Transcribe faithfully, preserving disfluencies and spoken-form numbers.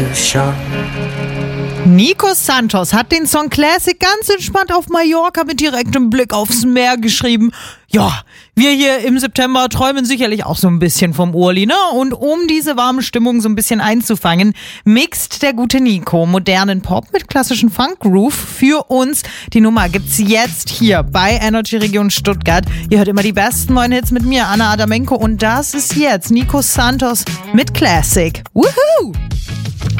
Nico Santos hat den Song Classic ganz entspannt auf Mallorca mit direktem Blick aufs Meer geschrieben. Ja, wir hier im September träumen sicherlich auch so ein bisschen vom Urli, ne? Und um diese warme Stimmung so ein bisschen einzufangen, mixt der gute Nico modernen Pop mit klassischen Funk-Groove für uns. Die Nummer gibt's jetzt hier bei Energy Region Stuttgart. Ihr hört immer die besten neuen Hits mit mir, Anna Adamenko. Und das ist jetzt Nico Santos mit Classic. Woohoo!